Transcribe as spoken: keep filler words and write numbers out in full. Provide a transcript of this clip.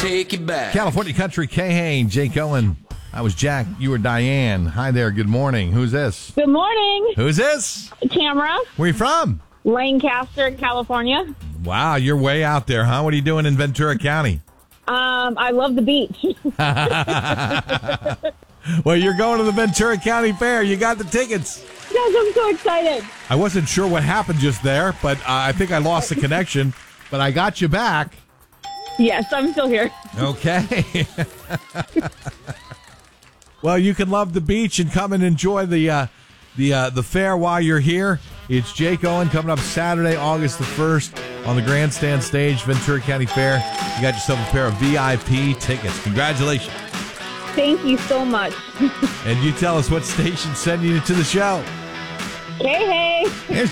take it back. California Country, Kay Hain, Jake Owen. I was Jack. You were Diane. Hi there. Good morning. Who's this? Good morning. Who's this? Tamara. Where you from? Lancaster, California. Wow, you're way out there, huh? What are you doing in Ventura County? Um, I love the beach. Well, you're going to the Ventura County Fair. You got the tickets. Yes, I'm so excited. I wasn't sure what happened just there, but uh, I think I lost the connection. But I got you back. Yes, I'm still here. Okay. Well, you can love the beach and come and enjoy the uh, the uh, the fair while you're here. It's Jake Owen coming up Saturday, August the first on the Grandstand Stage, Ventura County Fair. You got yourself a pair of V I P tickets. Congratulations. Thank you so much. And you tell us what station sent you to the show. Hey, hey. Here's